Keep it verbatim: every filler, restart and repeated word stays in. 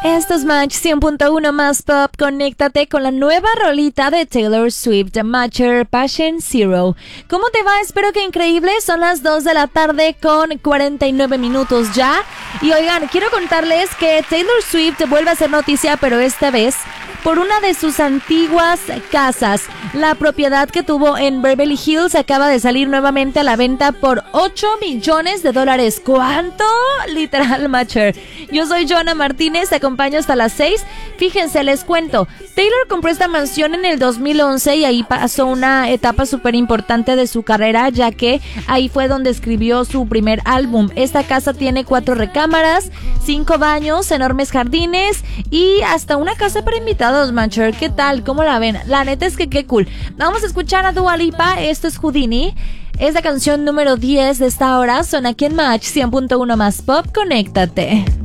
Esto es Match cien punto uno más pop. Conéctate con la nueva rolita de Taylor Swift, Matcher Passion Zero. ¿Cómo te va? Espero que increíble. Son las dos de la tarde con cuarenta y nueve minutos ya. Y oigan, quiero contarles que Taylor Swift vuelve a ser noticia, pero esta vez por una de sus antiguas casas. La propiedad que tuvo en Beverly Hills acaba de salir nuevamente a la venta por ocho millones de dólares. ¿Cuánto? Literal, Matcher. Yo soy Joana Martínez, te acompaño hasta las seis. Fíjense, les cuento. Taylor compró esta mansión en el dos mil once y ahí pasó una etapa súper importante de su carrera, ya que ahí fue donde escribió su primer álbum. Esta casa tiene cuatro recámaras, cinco baños, enormes jardines y hasta una casa para invitados. Matcher, ¿qué tal? ¿Cómo la ven? La neta es que qué cool. Vamos a escuchar a Dua Lipa. Esto es Houdini. Es la canción número diez de esta hora. Son aquí en Match cien punto uno más pop. Conéctate.